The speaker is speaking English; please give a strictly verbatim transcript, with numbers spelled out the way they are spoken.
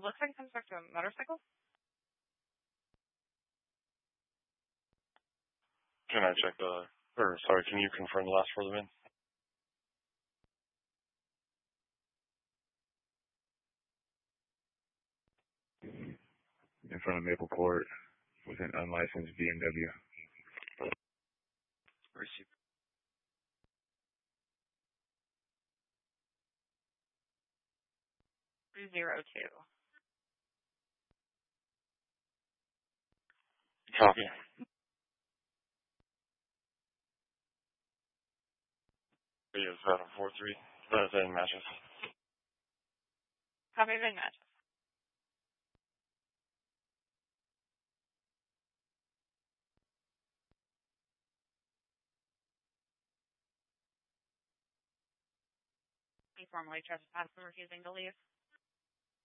looks like it comes back to a motorcycle. Can I check the, or sorry, can you confirm the last four of the VIN? In front of Maple Court with an unlicensed B M W. Receipt. three zero two. Copy. Is that a four three? That VIN matches. Copy VIN match. He formally trespassed and refusing to leave.